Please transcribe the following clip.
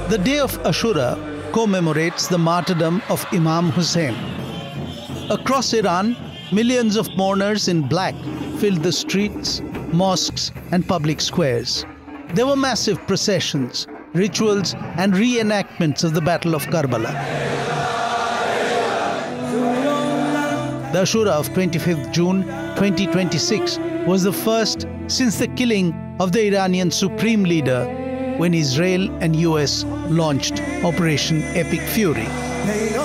The day of Ashura commemorates the martyrdom of Imam Hussein. Across Iran, millions of mourners in black filled the streets, mosques, and public squares. There were massive processions, rituals, and reenactments of the Battle of Karbala. The Ashura of 25th June 2026 was the first since the killing of the Iranian Supreme Leader when Israel and US launched Operation Epic Fury.